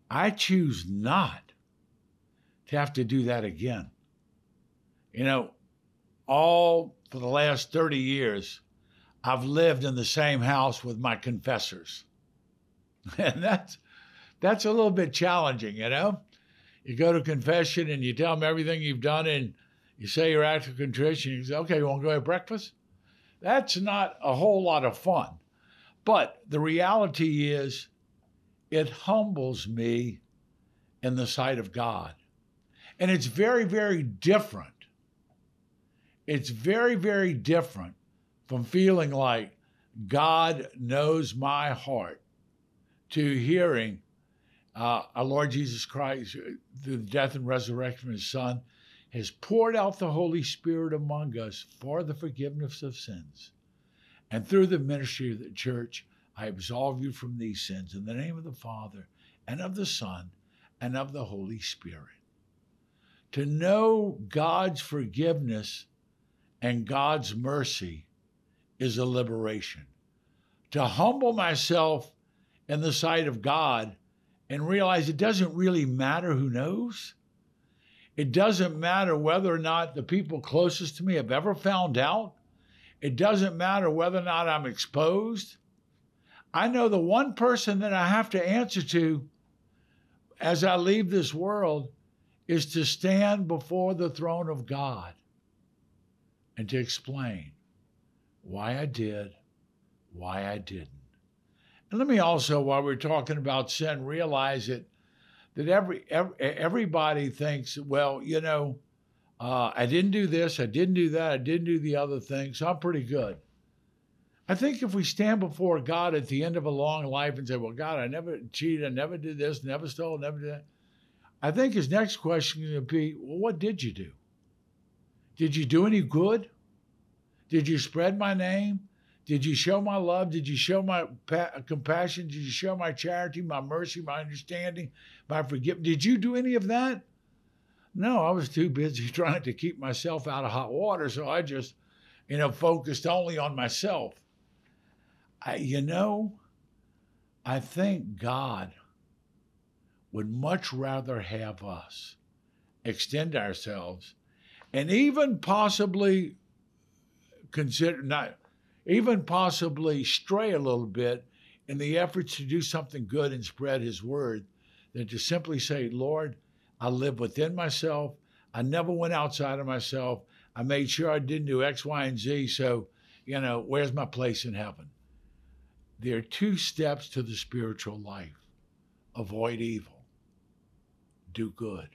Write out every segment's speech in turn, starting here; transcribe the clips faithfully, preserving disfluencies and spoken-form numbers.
I choose not to have to do that again. You know, all for the last thirty years, I've lived in the same house with my confessors. And that's, that's a little bit challenging, you know? You go to confession and you tell them everything you've done and you say your act of contrition. You say, okay, you want to go have breakfast? That's not a whole lot of fun. But the reality is it humbles me in the sight of God. And it's very, very different. It's very, very different from feeling like God knows my heart to hearing uh, our Lord Jesus Christ, through the death and resurrection of his Son, has poured out the Holy Spirit among us for the forgiveness of sins. And through the ministry of the church, I absolve you from these sins in the name of the Father and of the Son and of the Holy Spirit. To know God's forgiveness and God's mercy is a liberation. To humble myself in the sight of God and realize it doesn't really matter who knows. It doesn't matter whether or not the people closest to me have ever found out. It doesn't matter whether or not I'm exposed. I know the one person that I have to answer to as I leave this world is to stand before the throne of God and to explain why I did, why I didn't. And let me also, while we're talking about sin, realize that, that every, every everybody thinks, well, you know, uh, I didn't do this, I didn't do that, I didn't do the other thing, so I'm pretty good. I think if we stand before God at the end of a long life and say, well, God, I never cheated, I never did this, never stole, never did that, I think his next question is going to be, well, what did you do? Did you do any good? Did you spread my name? Did you show my love? Did you show my pa- compassion? Did you show my charity, my mercy, my understanding, my forgiveness? Did you do any of that? No, I was too busy trying to keep myself out of hot water, so I just, you know, focused only on myself. I, you know, I think God would much rather have us extend ourselves and even possibly consider, not even possibly stray a little bit in the efforts to do something good and spread his word than to simply say, Lord, I live within myself. I never went outside of myself. I made sure I didn't do X, Y, and Z. So, you know, where's my place in heaven? There are two steps to the spiritual life. Avoid evil. Do good.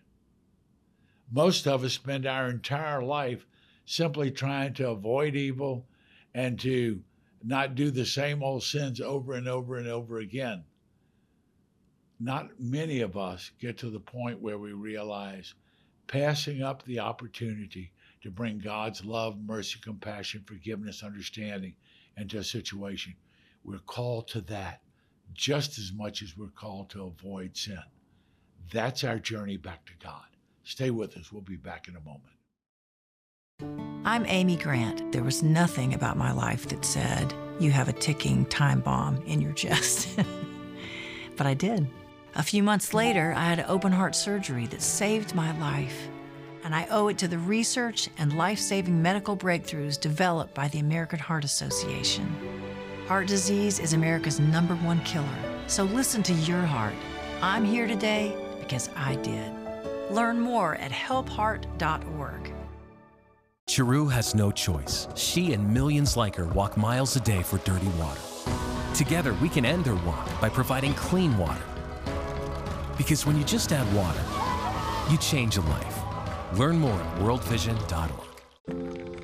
Most of us spend our entire life simply trying to avoid evil and to not do the same old sins over and over and over again. Not many of us get to the point where we realize passing up the opportunity to bring God's love, mercy, compassion, forgiveness, understanding into a situation. We're called to that just as much as we're called to avoid sin. That's our journey back to God. Stay with us. We'll be back in a moment. I'm Amy Grant. There was nothing about my life that said, you have a ticking time bomb in your chest. But I did. A few months later, I had open heart surgery that saved my life. And I owe it to the research and life-saving medical breakthroughs developed by the American Heart Association. Heart disease is America's number one killer. So listen to your heart. I'm here today because I did. Learn more at help heart dot org. Chiru has no choice. She and millions like her walk miles a day for dirty water. Together, we can end their walk by providing clean water. Because when you just add water, you change a life. Learn more at world vision dot org.